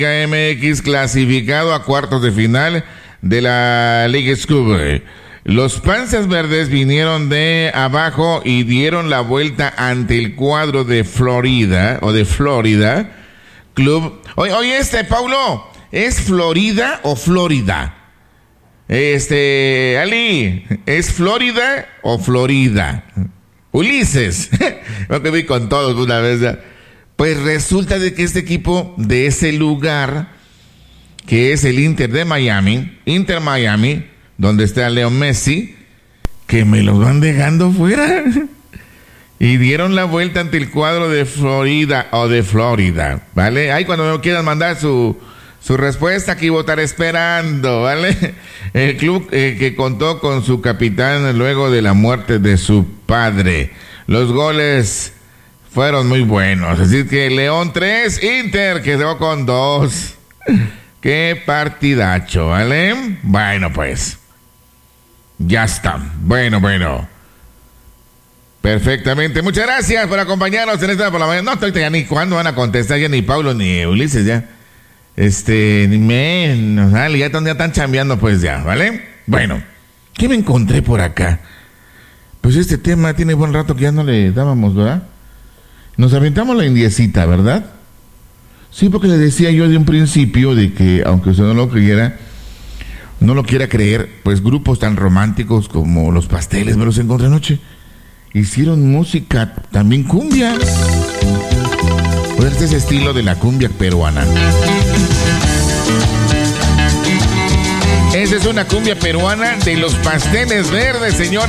MX clasificado a cuartos de final de la League Cup. Los Panzas Verdes vinieron de abajo y dieron la vuelta ante el cuadro de Florida Club. Oye, Paulo, ¿es Florida o Florida? Ali, ¿es Florida o Florida? Ulises, yo que vi con todos una vez. Pues resulta de que este equipo de ese lugar, que es el Inter Miami, donde está Leo Messi, que me los van dejando fuera. Y dieron la vuelta ante el cuadro de Florida, ¿vale? Ahí cuando me quieran mandar su respuesta, aquí voy a estar esperando, ¿vale? El club que contó con su capitán luego de la muerte de su padre. Los goles fueron muy buenos, así que León 3, Inter quedó con 2. Qué partidacho, ¿vale? Bueno, pues ya está. Bueno. Perfectamente. Muchas gracias por acompañarnos en esta por la mañana. No estoy ya ni cuándo van a contestar ya ni Paulo ni Ulises ya. Ni menos, ¿vale? Ya están chambeando pues ya, ¿vale? Bueno, ¿qué me encontré por acá? Pues este tema tiene buen rato que ya no le dábamos, ¿verdad? Nos aventamos la indiecita, ¿verdad? Sí, porque le decía yo de un principio de que, aunque usted no lo quiera creer, pues grupos tan románticos como Los Pasteles, me los encontré anoche, hicieron música también cumbia. Pues este es estilo de la cumbia peruana. Esa es una cumbia peruana de Los Pasteles Verdes, señores.